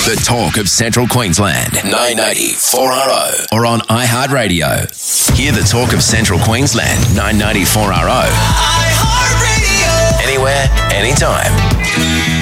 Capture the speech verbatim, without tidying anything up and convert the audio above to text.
The talk of Central Queensland. nine ninety four R O or on iHeartRadio. Hear the talk of Central Queensland. nine ninety four R O. iHeartRadio. Anywhere, anytime.